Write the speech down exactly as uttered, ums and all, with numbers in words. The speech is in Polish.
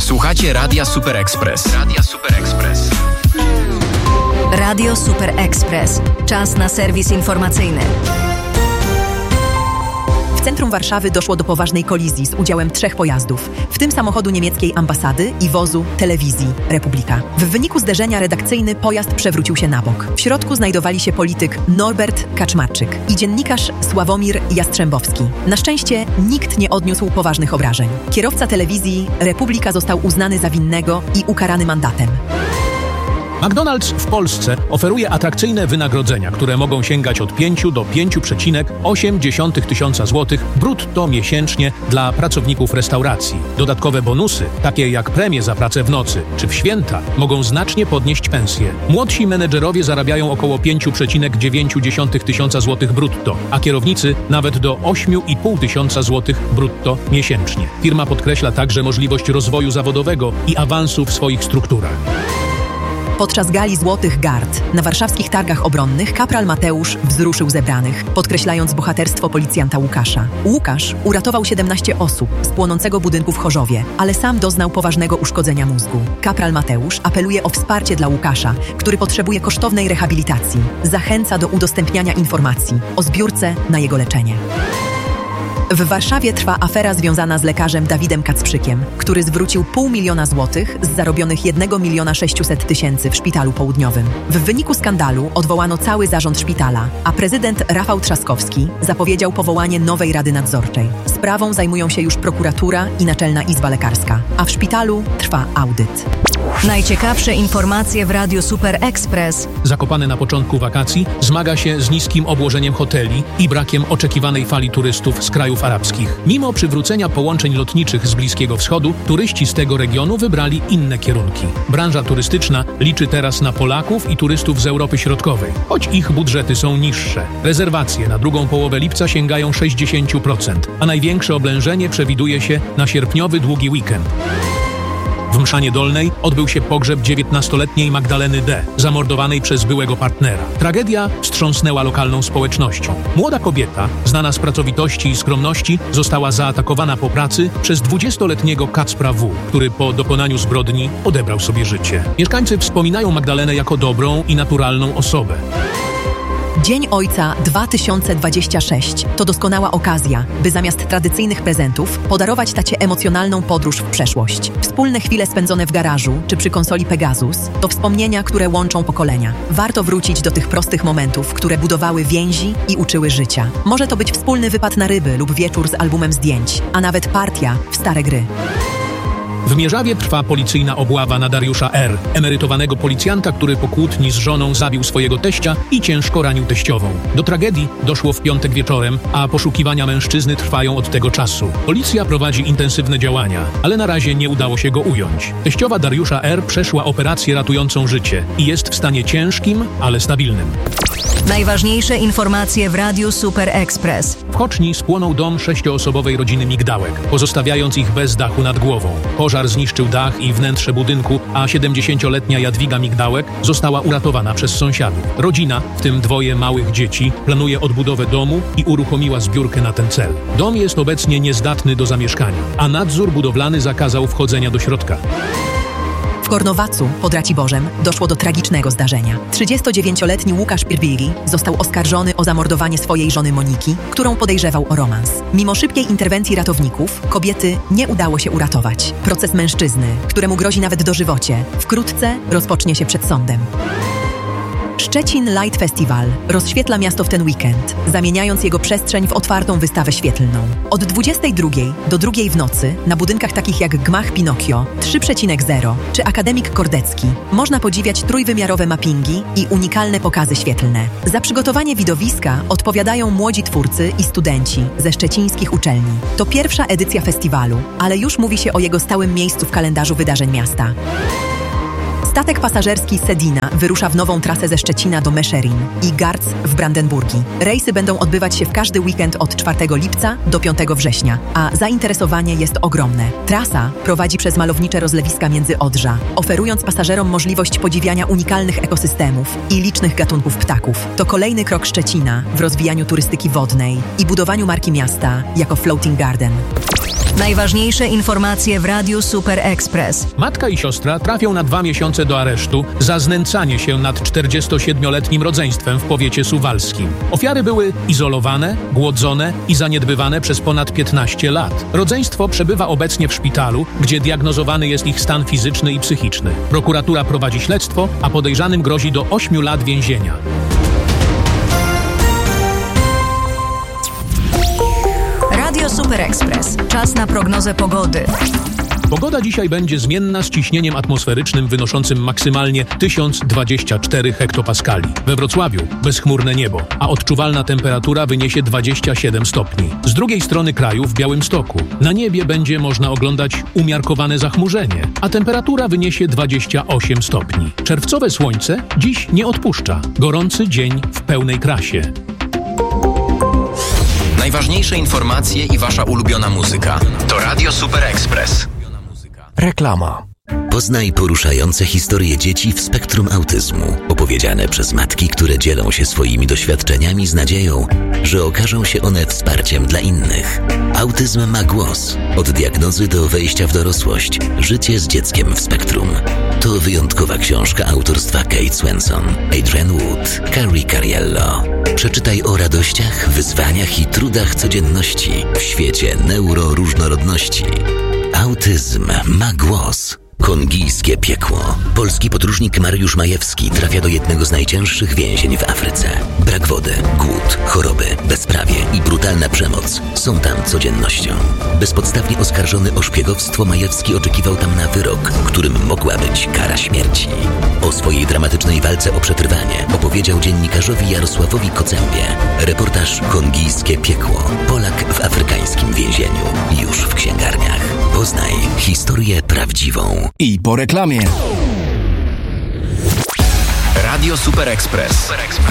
Słuchacie Radia Super Express. Radia Super Express. Radio Super Express. Czas na serwis informacyjny. W centrum Warszawy doszło do poważnej kolizji z udziałem trzech pojazdów, w tym samochodu niemieckiej ambasady i wozu telewizji Republika. W wyniku zderzenia redakcyjny pojazd przewrócił się na bok. W środku znajdowali się polityk Norbert Kaczmarczyk i dziennikarz Sławomir Jastrzębowski. Na szczęście nikt nie odniósł poważnych obrażeń. Kierowca telewizji Republika został uznany za winnego i ukarany mandatem. McDonald's w Polsce oferuje atrakcyjne wynagrodzenia, które mogą sięgać od pięć do pięć przecinek osiem tysiąca złotych brutto miesięcznie dla pracowników restauracji. Dodatkowe bonusy, takie jak premie za pracę w nocy czy w święta, mogą znacznie podnieść pensje. Młodsi menedżerowie zarabiają około pięć przecinek dziewięć tysiąca złotych brutto, a kierownicy nawet do osiem i pół tysiąca złotych brutto miesięcznie. Firma podkreśla także możliwość rozwoju zawodowego i awansu w swoich strukturach. Podczas gali Złotych Gard na warszawskich targach obronnych kapral Mateusz wzruszył zebranych, podkreślając bohaterstwo policjanta Łukasza. Łukasz uratował siedemnaście osób z płonącego budynku w Chorzowie, ale sam doznał poważnego uszkodzenia mózgu. Kapral Mateusz apeluje o wsparcie dla Łukasza, który potrzebuje kosztownej rehabilitacji. Zachęca do udostępniania informacji o zbiórce na jego leczenie. W Warszawie trwa afera związana z lekarzem Dawidem Kacprzykiem, który zwrócił pół miliona złotych z zarobionych jednego miliona sześciuset tysięcy w szpitalu południowym. W wyniku skandalu odwołano cały zarząd szpitala, a prezydent Rafał Trzaskowski zapowiedział powołanie nowej rady nadzorczej. Sprawą zajmują się już prokuratura i Naczelna Izba Lekarska, a w szpitalu trwa audyt. Najciekawsze informacje w Radiu Super Express. Zakopane na początku wakacji zmaga się z niskim obłożeniem hoteli i brakiem oczekiwanej fali turystów z krajów arabskich. Mimo przywrócenia połączeń lotniczych z Bliskiego Wschodu, turyści z tego regionu wybrali inne kierunki. Branża turystyczna liczy teraz na Polaków i turystów z Europy Środkowej, choć ich budżety są niższe. Rezerwacje na drugą połowę lipca sięgają sześćdziesiąt procent, a największe oblężenie przewiduje się na sierpniowy długi weekend. W Mszanie Dolnej odbył się pogrzeb dziewiętnastoletniej Magdaleny D., zamordowanej przez byłego partnera. Tragedia wstrząsnęła lokalną społecznością. Młoda kobieta, znana z pracowitości i skromności, została zaatakowana po pracy przez dwudziestoletniego Kacpra W., który po dokonaniu zbrodni odebrał sobie życie. Mieszkańcy wspominają Magdalenę jako dobrą i naturalną osobę. Dzień Ojca dwa tysiące dwudziesty szósty to doskonała okazja, by zamiast tradycyjnych prezentów podarować tacie emocjonalną podróż w przeszłość. Wspólne chwile spędzone w garażu czy przy konsoli Pegasus to wspomnienia, które łączą pokolenia. Warto wrócić do tych prostych momentów, które budowały więzi i uczyły życia. Może to być wspólny wypad na ryby lub wieczór z albumem zdjęć, a nawet partia w stare gry. W Mierzawie trwa policyjna obława na Dariusza R., emerytowanego policjanta, który po kłótni z żoną zabił swojego teścia i ciężko ranił teściową. Do tragedii doszło w piątek wieczorem, a poszukiwania mężczyzny trwają od tego czasu. Policja prowadzi intensywne działania, ale na razie nie udało się go ująć. Teściowa Dariusza R. przeszła operację ratującą życie i jest w stanie ciężkim, ale stabilnym. Najważniejsze informacje w Radiu Super Express. W Choczni spłonął dom sześcioosobowej rodziny Migdałek, pozostawiając ich bez dachu nad głową. Pożar zniszczył dach i wnętrze budynku, a siedemdziesięcioletnia Jadwiga Migdałek została uratowana przez sąsiadów. Rodzina, w tym dwoje małych dzieci, planuje odbudowę domu i uruchomiła zbiórkę na ten cel. Dom jest obecnie niezdatny do zamieszkania, a nadzór budowlany zakazał wchodzenia do środka. W Kornowacu pod Raciborzem doszło do tragicznego zdarzenia. trzydziestodziewięcioletni Łukasz Pirwili został oskarżony o zamordowanie swojej żony Moniki, którą podejrzewał o romans. Mimo szybkiej interwencji ratowników, kobiety nie udało się uratować. Proces mężczyzny, któremu grozi nawet dożywocie, wkrótce rozpocznie się przed sądem. Szczecin Light Festival rozświetla miasto w ten weekend, zamieniając jego przestrzeń w otwartą wystawę świetlną. Od dwudziestej drugiej do drugiej w nocy na budynkach takich jak Gmach Pinokio, trzy przecinek zero czy Akademik Kordecki można podziwiać trójwymiarowe mappingi i unikalne pokazy świetlne. Za przygotowanie widowiska odpowiadają młodzi twórcy i studenci ze szczecińskich uczelni. To pierwsza edycja festiwalu, ale już mówi się o jego stałym miejscu w kalendarzu wydarzeń miasta. Statek pasażerski Sedina wyrusza w nową trasę ze Szczecina do Mescherin i Garz w Brandenburgii. Rejsy będą odbywać się w każdy weekend od czwartego lipca do piątego września, a zainteresowanie jest ogromne. Trasa prowadzi przez malownicze rozlewiska Międzyodrza, oferując pasażerom możliwość podziwiania unikalnych ekosystemów i licznych gatunków ptaków. To kolejny krok Szczecina w rozwijaniu turystyki wodnej i budowaniu marki miasta jako floating garden. Najważniejsze informacje w Radiu Super Express. Matka i siostra trafią na dwa miesiące do aresztu za znęcanie się nad czterdziestosiedmioletnim rodzeństwem w powiecie suwalskim. Ofiary były izolowane, głodzone i zaniedbywane przez ponad piętnaście lat. Rodzeństwo przebywa obecnie w szpitalu, gdzie diagnozowany jest ich stan fizyczny i psychiczny. Prokuratura prowadzi śledztwo, a podejrzanym grozi do ośmiu lat więzienia. Radio Super Express. Czas na prognozę pogody. Pogoda dzisiaj będzie zmienna z ciśnieniem atmosferycznym wynoszącym maksymalnie tysiąc dwadzieścia cztery hektopaskali. We Wrocławiu bezchmurne niebo, a odczuwalna temperatura wyniesie dwadzieścia siedem stopni. Z drugiej strony kraju, w Białymstoku, na niebie będzie można oglądać umiarkowane zachmurzenie, a temperatura wyniesie dwadzieścia osiem stopni. Czerwcowe słońce dziś nie odpuszcza. Gorący dzień w pełnej krasie. Najważniejsze informacje i wasza ulubiona muzyka. To Radio Super Express. Reklama. Poznaj poruszające historie dzieci w spektrum autyzmu, opowiedziane przez matki, które dzielą się swoimi doświadczeniami z nadzieją, że okażą się one wsparciem dla innych. Autyzm ma głos. Od diagnozy do wejścia w dorosłość. Życie z dzieckiem w spektrum. To wyjątkowa książka autorstwa Kate Swenson, Adrienne Wood, Carrie Cariello. Przeczytaj o radościach, wyzwaniach i trudach codzienności w świecie neuroróżnorodności. Autyzm ma głos. Kongijskie piekło. Polski podróżnik Mariusz Majewski trafia do jednego z najcięższych więzień w Afryce. Brak wody, głód, choroby, bezprawie i brutalna przemoc są tam codziennością. Bezpodstawnie oskarżony o szpiegowstwo, Majewski oczekiwał tam na wyrok, którym mogła być kara śmierci. O swojej dramatycznej walce o przetrwanie opowiedział dziennikarzowi Jarosławowi Kocębie. Reportaż Kongijskie piekło. Polak w afrykańskim więzieniu. Już w księgarniach. Poznaj historię prawdziwą. I po reklamie. Radio Super Express.